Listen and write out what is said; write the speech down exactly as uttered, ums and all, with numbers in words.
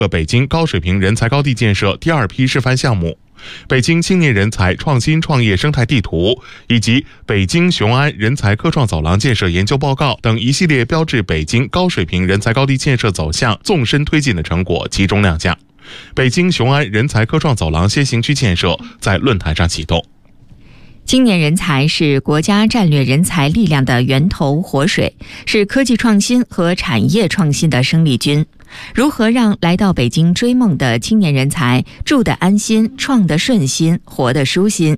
和北京高水平人才高地建设第二批示范项目、北京青年人才创新创业生态地图以及北京雄安人才科创走廊建设研究报告等一系列标志北京高水平人才高地建设走向纵深推进的成果集中亮相。北京雄安人才科创走廊先行区建设在论坛上启动。 青年人才是国家战略人才力量的源头活水，是科技创新和产业创新的生力军。如何让来到北京追梦的青年人才住得安心、创得顺心、活得舒心，